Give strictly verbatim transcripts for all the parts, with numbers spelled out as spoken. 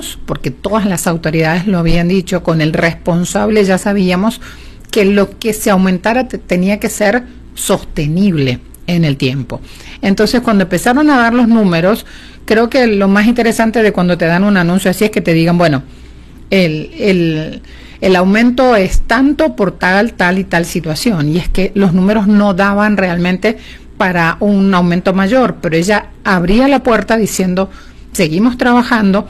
sabíamos, porque todas las autoridades lo habían dicho, con el responsable ya sabíamos que lo que se aumentara te, tenía que ser sostenible en el tiempo. Entonces, cuando empezaron a dar los números, creo que lo más interesante de cuando te dan un anuncio así es que te digan, bueno, el, el, el aumento es tanto por tal, tal y tal situación, y es que los números no daban realmente para un aumento mayor, pero ella abría la puerta diciendo, seguimos trabajando,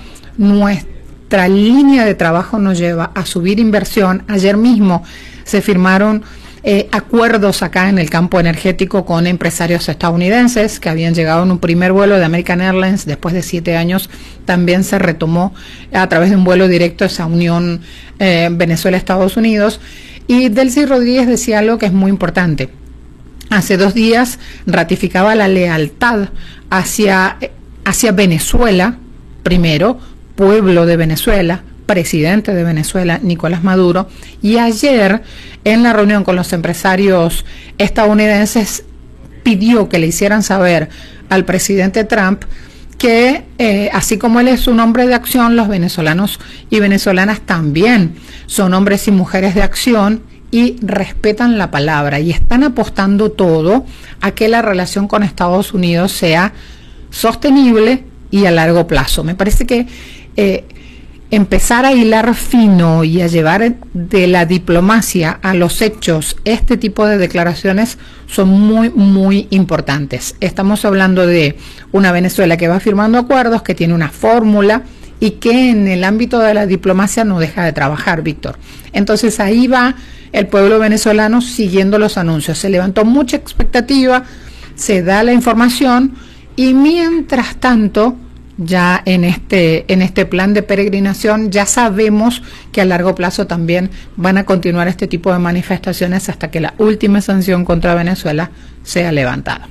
nuestra línea de trabajo nos lleva a subir inversión. Ayer mismo se firmaron eh, acuerdos acá en el campo energético con empresarios estadounidenses que habían llegado en un primer vuelo de American Airlines. Después de siete años también se retomó a través de un vuelo directo esa unión eh, Venezuela-Estados Unidos. Y Delcy Rodríguez decía algo que es muy importante. Hace dos días ratificaba la lealtad hacia, hacia Venezuela, primero, pueblo de Venezuela, presidente de Venezuela, Nicolás Maduro, y ayer en la reunión con los empresarios estadounidenses pidió que le hicieran saber al presidente Trump que eh, así como él es un hombre de acción, los venezolanos y venezolanas también son hombres y mujeres de acción y respetan la palabra y están apostando todo a que la relación con Estados Unidos sea sostenible y a largo plazo. Me parece que eh, empezar a hilar fino y a llevar de la diplomacia a los hechos este tipo de declaraciones son muy, muy importantes. Estamos hablando de una Venezuela que va firmando acuerdos, que tiene una fórmula y que en el ámbito de la diplomacia no deja de trabajar, Víctor. Entonces ahí va el pueblo venezolano siguiendo los anuncios. Se levantó mucha expectativa, se da la información y mientras tanto, ya en este, en este plan de peregrinación, ya sabemos que a largo plazo también van a continuar este tipo de manifestaciones hasta que la última sanción contra Venezuela sea levantada.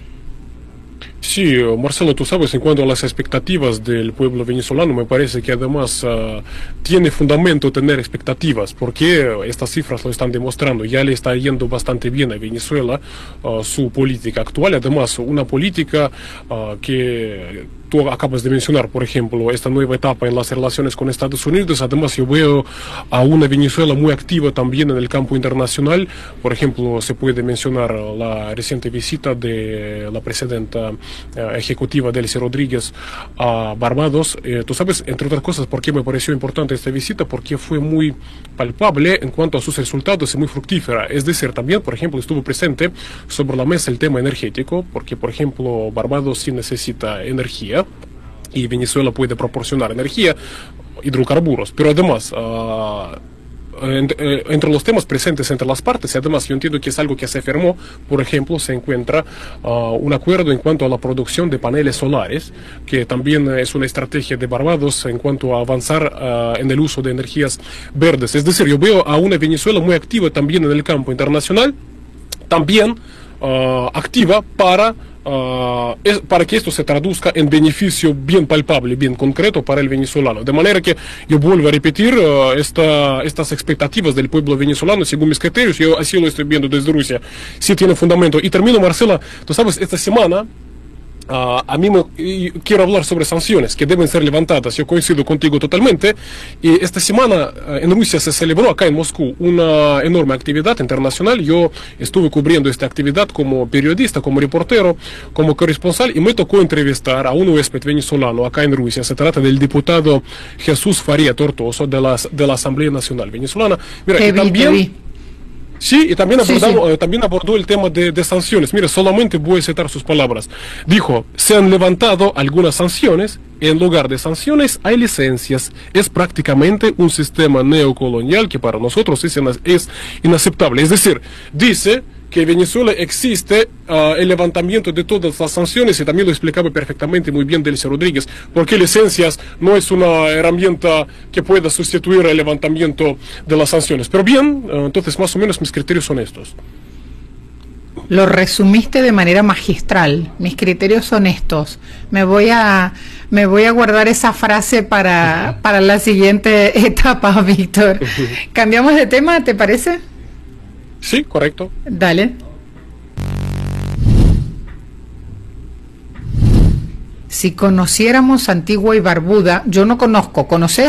Sí, Marcelo, tú sabes, en cuanto a las expectativas del pueblo venezolano, me parece que además uh, tiene fundamento tener expectativas, porque estas cifras lo están demostrando. Ya le está yendo bastante bien a Venezuela uh, su política actual, además una política uh, que tú acabas de mencionar, por ejemplo, esta nueva etapa en las relaciones con Estados Unidos. Además, yo veo a una Venezuela muy activa también en el campo internacional. Por ejemplo, se puede mencionar la reciente visita de la presidenta eh, ejecutiva Delcy Rodríguez a Barbados. Eh, tú sabes, entre otras cosas, por qué me pareció importante esta visita, porque fue muy palpable en cuanto a sus resultados y muy fructífera. Es decir, también, por ejemplo, estuvo presente sobre la mesa el tema energético, porque, por ejemplo, Barbados sí necesita energía y Venezuela puede proporcionar energía, hidrocarburos, pero además uh, entre, entre los temas presentes entre las partes, y además yo entiendo que es algo que se firmó, por ejemplo, se encuentra uh, un acuerdo en cuanto a la producción de paneles solares, que también es una estrategia de Barbados en cuanto a avanzar uh, en el uso de energías verdes. Es decir, yo veo a una Venezuela muy activa también en el campo internacional, también uh, activa para Uh, es, para que esto se traduzca en beneficio bien palpable, bien concreto para el venezolano. De manera que yo vuelvo a repetir uh, esta, estas expectativas del pueblo venezolano, según mis criterios, yo así lo estoy viendo desde Rusia, sí tiene fundamento. Y termino, Marcela, tú sabes, esta semana Uh, a mí me, quiero hablar sobre sanciones que deben ser levantadas. Yo coincido contigo totalmente. Y esta semana uh, en Rusia se celebró acá en Moscú una enorme actividad internacional. Yo estuve cubriendo esta actividad como periodista, como reportero, como corresponsal, y me tocó entrevistar a un huésped venezolano acá en Rusia. Se trata del diputado Jesús Faría Tortoso de la, de la Asamblea Nacional Venezolana. Mira, y también... Sí, y también, sí, abordamos, sí. Eh, también abordó el tema de, de sanciones. Mira, solamente voy a citar sus palabras. Dijo, se han levantado algunas sanciones, en lugar de sanciones hay licencias. Es prácticamente un sistema neocolonial que para nosotros es, es inaceptable. Es decir, dice que en Venezuela existe uh, el levantamiento de todas las sanciones, y también lo explicaba perfectamente muy bien Delcy Rodríguez, porque licencias no es una herramienta que pueda sustituir el levantamiento de las sanciones. Pero bien, uh, entonces más o menos mis criterios son estos. Lo resumiste de manera magistral. Mis criterios son estos. Me voy a, me voy a guardar esa frase para, uh-huh. para la siguiente etapa, Víctor. Uh-huh. ¿Cambiamos de tema, te parece? Sí, correcto. Dale. Si conociéramos Antigua y Barbuda, yo no conozco, ¿conoces?